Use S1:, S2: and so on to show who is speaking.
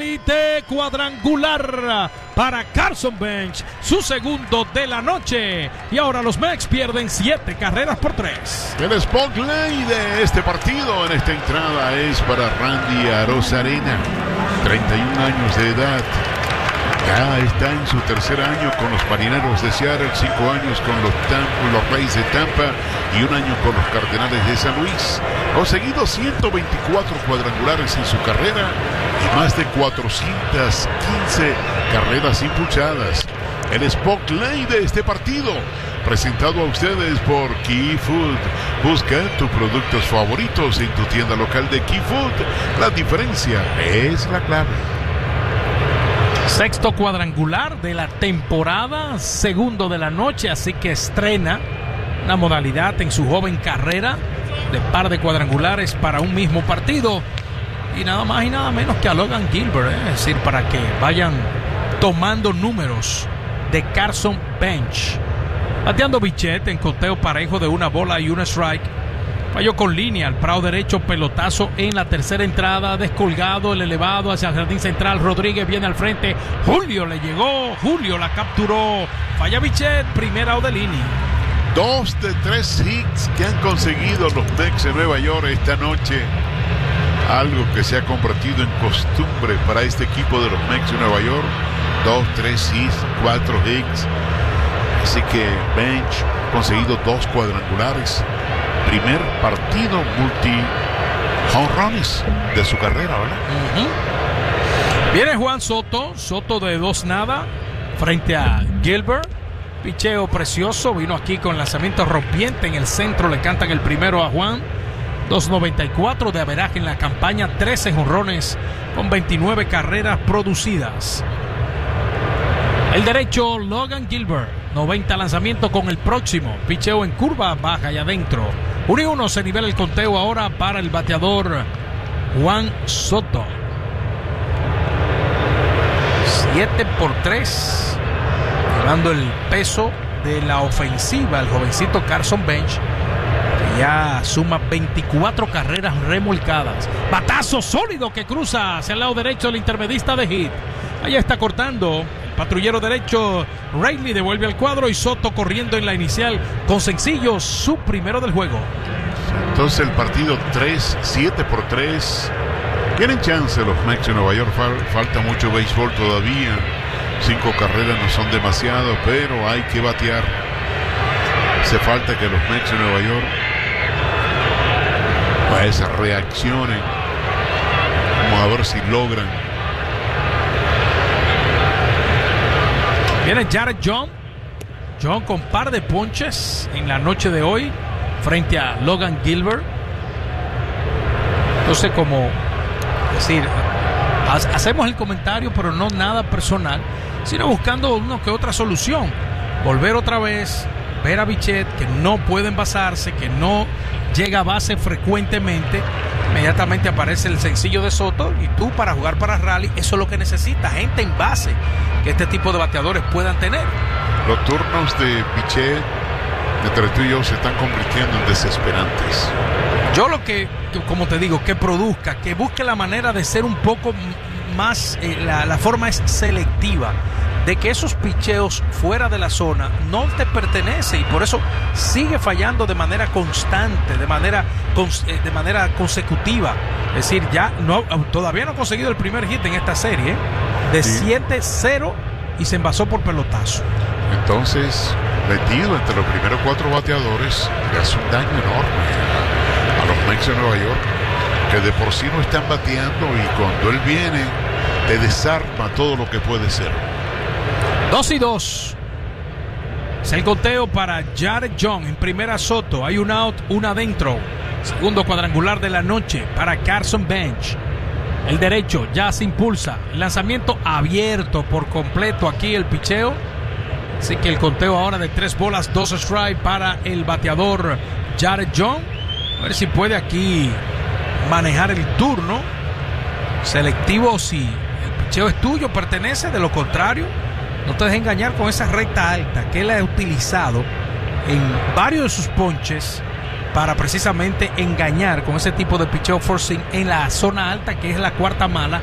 S1: élite cuadrangular para Carson Bench, su segundo de la noche. Y ahora los Mex pierden 7 carreras por 3.
S2: El spotlight de este partido en esta entrada es para Randy Arozarena, 31 años de edad. Ya está en su tercer año con los Marineros de Seattle, 5 años con los Rays de Tampa y 1 año con los Cardenales de San Luis. Ha conseguido 124 cuadrangulares en su carrera y más de 415 carreras impulsadas. El spotlight de este partido, presentado a ustedes por Key Food. Busca tus productos favoritos en tu tienda local de Key Food. La diferencia es la clave.
S1: Sexto cuadrangular de la temporada, segundo de la noche, así que estrena una modalidad en su joven carrera de par de cuadrangulares para un mismo partido. Y nada más y nada menos que a Logan Gilbert, es decir, para que vayan tomando números de Carson Bench. Bateando Bichette en conteo parejo de 1 bola y 1 strike. Falló con línea al prado derecho, pelotazo en la tercera entrada, descolgado, el elevado hacia el jardín central. Rodríguez viene al frente, Julio le llegó, Julio la capturó. Falla Bichette, primera out de línea.
S2: 2 de 3 hits que han conseguido los Mets de Nueva York esta noche. Algo que se ha convertido en costumbre para este equipo de los Mets de Nueva York. 2, 3 hits, 4 hits. Así que Bench ha conseguido 2 cuadrangulares. Primer partido multi-jonrones de su carrera, ¿verdad?
S1: Viene Juan Soto de 2-0 frente a Gilbert. Picheo precioso, vino aquí con lanzamiento rompiente en el centro, le cantan el primero a Juan. 2.94 de averaje en la campaña, 13 jonrones con 29 carreras producidas. El derecho, Logan Gilbert, 90 lanzamientos con el próximo. Picheo en curva baja y adentro. 1-1 se nivela el conteo ahora para el bateador Juan Soto. 7 por 3. Llevando el peso de la ofensiva el jovencito Carson Bench, que ya suma 24 carreras remolcadas. Batazo sólido que cruza hacia el lado derecho del intermedista de hit. Allá está cortando. Patrullero derecho, Rayleigh devuelve al cuadro y Soto corriendo en la inicial con sencillo, su primero del juego.
S2: Entonces el partido 7 por 3. Tienen chance los Mets de Nueva York, falta mucho béisbol todavía. 5 carreras no son demasiado, pero hay que batear. Hace falta que los Mets de Nueva York pues reaccionen. Vamos a ver si logran.
S1: Viene Jared John con par de ponches en la noche de hoy frente a Logan Gilbert. Entonces, como decir, hacemos el comentario, pero no nada personal, sino buscando una que otra solución. Volver otra vez, ver a Bichette que no puede envasarse, que no llega a base frecuentemente. Inmediatamente aparece el sencillo de Soto y tú, para jugar para rally, eso es lo que necesitas, gente en base, que este tipo de bateadores puedan tener.
S2: Los turnos de Bichette entre tú y yo se están convirtiendo en desesperantes.
S1: Yo lo que, como te digo, que produzca, que busque la manera de ser un poco más, la forma es selectiva, de que esos picheos fuera de la zona no te pertenecen, y por eso sigue fallando de manera constante, de manera consecutiva. Es decir, todavía no ha conseguido el primer hit en esta serie, de 7-0, y se envasó por pelotazo.
S2: Entonces, metido entre los primeros 4 bateadores, le hace un daño enorme a los Mets de Nueva York, que de por sí no están bateando, y cuando él viene te desarma todo lo que puede ser.
S1: 2-2. Es el conteo para Jared John. En primera Soto. Hay un out, un adentro. Segundo cuadrangular de la noche para Carson Bench. El derecho ya se impulsa. El lanzamiento abierto por completo aquí el picheo. Así que el conteo ahora de 3 bolas, 2 strike para el bateador Jared John. A ver si puede aquí manejar el turno. Selectivo si el picheo es tuyo, pertenece. De lo contrario, no te dejes engañar con esa recta alta que él ha utilizado en varios de sus ponches para precisamente engañar con ese tipo de picheo forcing en la zona alta, que es la cuarta mala